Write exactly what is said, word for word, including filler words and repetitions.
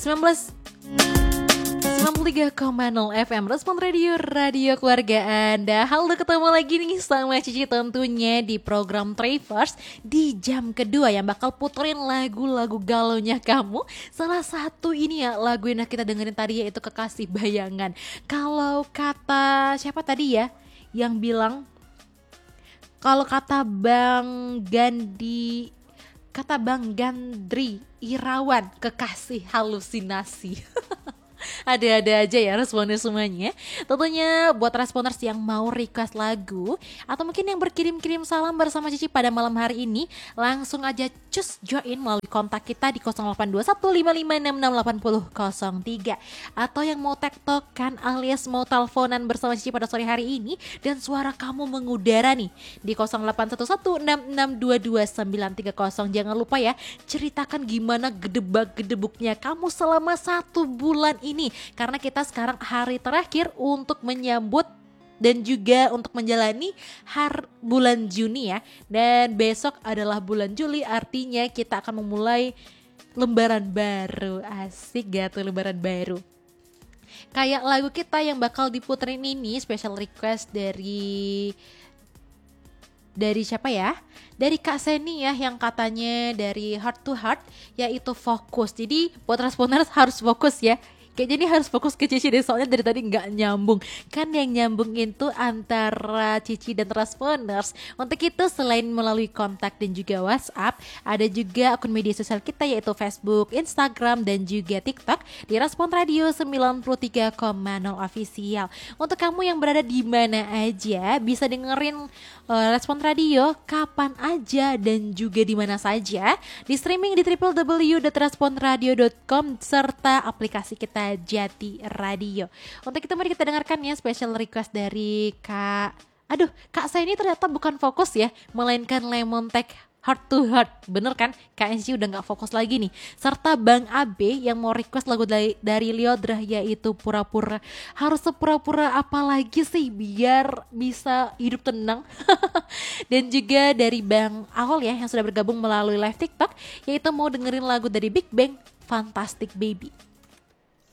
sembilan belas sembilan puluh tiga koma nol F M Respon Radio, radio keluarga Anda. Halo, ketemu lagi nih sama Cici tentunya di program Travers di jam kedua yang bakal puterin lagu-lagu galaunya kamu. Salah satu ini ya lagu yang kita dengerin tadi yaitu Kekasih Bayangan. Kalau kata siapa tadi ya yang bilang, kalau kata Bang Gandhi, kata Bang Gandri Irawan, kekasih halusinasi. Ada-ada aja ya responnya semuanya. Tentunya buat responers yang mau request lagu atau mungkin yang berkirim-kirim salam bersama Cici pada malam hari ini, langsung aja cus join melalui kontak kita di nol delapan dua satu lima lima enam enam delapan nol nol tiga. Atau yang mau tektokan alias mau teleponan bersama Cici pada sore hari ini dan suara kamu mengudara nih di nol delapan satu satu enam enam dua dua sembilan tiga nol. Jangan lupa ya, ceritakan gimana gedebak-gedebuknya kamu selama satu bulan ini. Ini karena kita sekarang hari terakhir untuk menyambut dan juga untuk menjalani har bulan Juni ya, dan besok adalah bulan Juli, artinya kita akan memulai lembaran baru. Asik gak tuh lembaran baru? Kayak lagu kita yang bakal diputerin ini special request dari dari siapa ya? Dari Kak Seni ya, yang katanya dari Heart to Heart yaitu fokus. Jadi buat responers harus fokus ya. Kayaknya ini harus fokus ke Cici deh, soalnya dari tadi gak nyambung. Kan yang nyambung itu antara Cici dan responers. Untuk itu selain melalui kontak dan juga WhatsApp, ada juga akun media sosial kita yaitu Facebook, Instagram, dan juga TikTok di Respon Radio sembilan puluh tiga koma nol Official. Untuk kamu yang berada di mana aja, bisa dengerin uh, Respon Radio kapan aja dan juga di mana saja. Di streaming di w w w dot respon radio dot com serta aplikasi kita Jati Radio. Untuk itu mari kita dengarkan ya special request dari Kak, aduh Kak saya ini ternyata bukan fokus ya, melainkan Lemon Tech Heart to Heart. Bener kan? Kak Enci udah gak fokus lagi nih. Serta Bang Abe yang mau request lagu dari, dari Liodra yaitu Pura-Pura. Harus sepura-pura apa lagi sih biar bisa hidup tenang. Dan juga dari Bang Ahol ya yang sudah bergabung melalui live TikTok, yaitu mau dengerin lagu dari Big Bang, Fantastic Baby.